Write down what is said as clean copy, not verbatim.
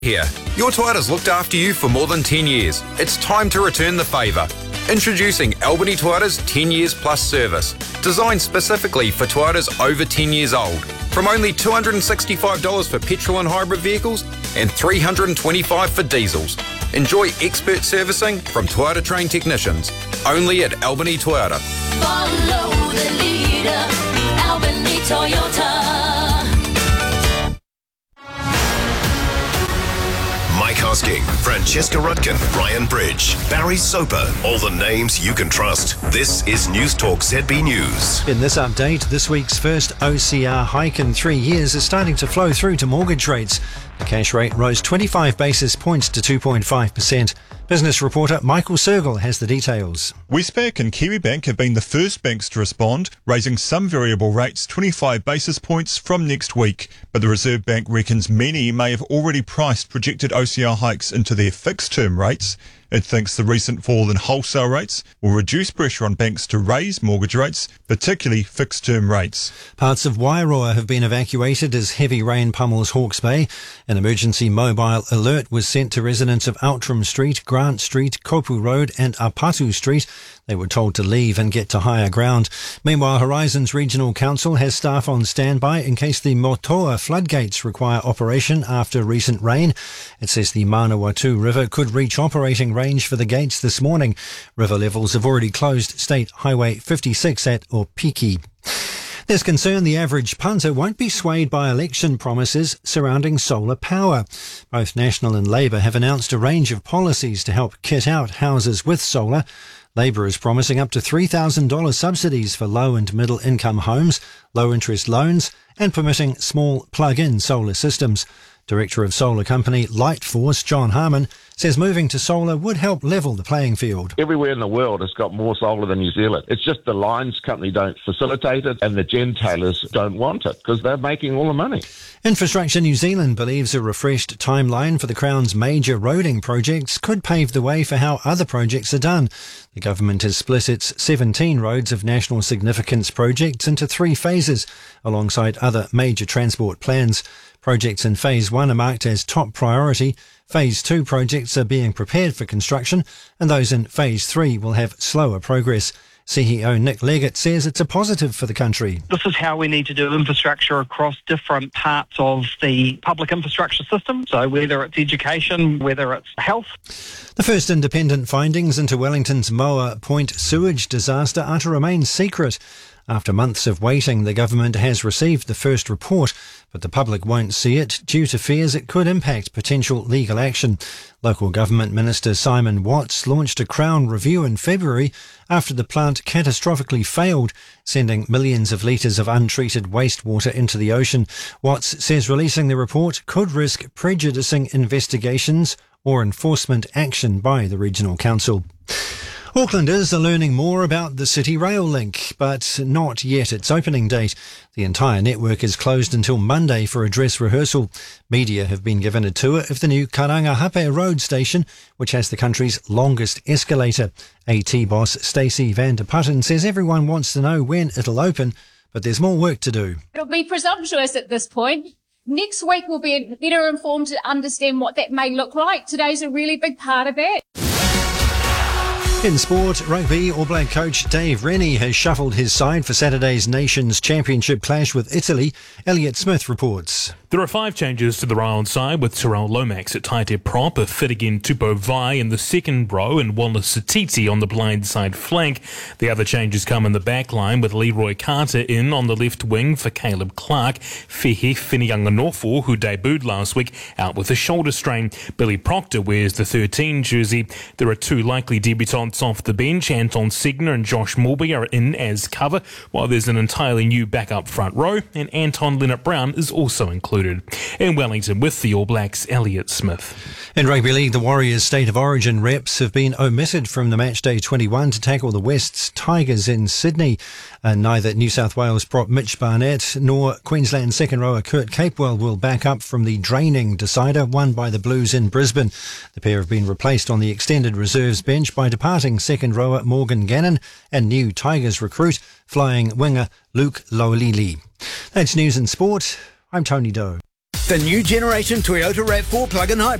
Here, your Toyota's looked after you for more than 10 years. It's time to return the favour. Introducing Albany Toyota's 10 years plus service, designed specifically for Toyotas over 10 years old. From only $265 for petrol and hybrid vehicles and $325 for diesels. Enjoy expert servicing from Toyota trained technicians, only at Albany Toyota. Follow the leader, Albany Toyota. Mike Hosking, Francesca Rudkin, Ryan Bridge, Barry Soper, all the names you can trust. This is News Talk ZB News. In this update, this week's first OCR hike in 3 years is starting to flow through to mortgage rates. The cash rate rose 25 basis points to 2.5%. Business reporter Michael Sergel has the details. Westpac and Kiwibank have been the first banks to respond, raising some variable rates 25 basis points from next week. But the Reserve Bank reckons many may have already priced projected OCR hikes into their fixed-term rates. It thinks the recent fall in wholesale rates will reduce pressure on banks to raise mortgage rates, particularly fixed-term rates. Parts of Wairoa have been evacuated as heavy rain pummels Hawke's Bay. An emergency mobile alert was sent to residents of Outram Street, Grant Street, Kopu Road and Apatu Street. They were told to leave and get to higher ground. Meanwhile, Horizons Regional Council has staff on standby in case the Motoa floodgates require operation after recent rain. It says the Manawatu River could reach operating range for the gates this morning. River levels have already closed State Highway 56 at Opiki. There's concern the average punter won't be swayed by election promises surrounding solar power. Both National and Labour have announced a range of policies to help kit out houses with solar. Labour is promising up to $3,000 subsidies for low and middle income homes, low interest loans and permitting small plug-in solar systems. Director of solar company Lightforce, John Harmon, says moving to solar would help level the playing field. Everywhere in the world has got more solar than New Zealand. It's just the lines company don't facilitate it and the gentailers don't want it because they're making all the money. Infrastructure New Zealand believes a refreshed timeline for the Crown's major roading projects could pave the way for how other projects are done. The government has split its 17 roads of national significance projects into 3 phases, alongside other major transport plans. Projects in Phase 1 are marked as top priority. Phase 2 projects are being prepared for construction, and those in Phase 3 will have slower progress. CEO Nick Leggett says it's a positive for the country. This is how we need to do infrastructure across different parts of the public infrastructure system. So whether it's education, whether it's health. The first independent findings into Wellington's Moa Point sewage disaster are to remain secret. After months of waiting, the government has received the first report, but the public won't see it due to fears it could impact potential legal action. Local Government Minister Simon Watts launched a Crown review in February after the plant catastrophically failed, sending millions of litres of untreated wastewater into the ocean. Watts says releasing the report could risk prejudicing investigations or enforcement action by the Regional Council. Aucklanders are learning more about the City Rail link, but not yet its opening date. The entire network is closed until Monday for a dress rehearsal. Media have been given a tour of the new Karangahape Road station, which has the country's longest escalator. AT boss Stacey van der Putten says everyone wants to know when it'll open, but there's more work to do. It'll be presumptuous at this point. Next week we'll be better informed to understand what that may look like. Today's a really big part of that. In sport, rugby, All Black coach Dave Rennie has shuffled his side for Saturday's Nations Championship clash with Italy. Elliot Smith reports. There are 5 changes to the Royal side, with Tyrell Lomax at tight head prop, a fit again Tupou Vai in the second row and Wallace Satiti on the blind side flank. The other changes come in the back line, with Leroy Carter in on the left wing for Caleb Clark. Fehe Whinianganofo, who debuted last week, out with a shoulder strain. Billy Proctor wears the 13 jersey. There are 2 likely debutants off the bench. Anton Segner and Josh Morby are in as cover, while there's an entirely new backup front row, and Anton Leonard-Brown is also included. In Wellington with the All Blacks, Elliot Smith. In rugby league, the Warriors' State of Origin reps have been omitted from the Matchday 21 to tackle the West's Tigers in Sydney. And neither New South Wales prop Mitch Barnett nor Queensland second rower Kurt Capewell will back up from the draining decider won by the Blues in Brisbane. The pair have been replaced on the extended reserves bench by departing second rower Morgan Gannon and new Tigers recruit flying winger Luke Laulili. That's news and sport. I'm Tony Doe. The new generation Toyota RAV4 plug-in hybrid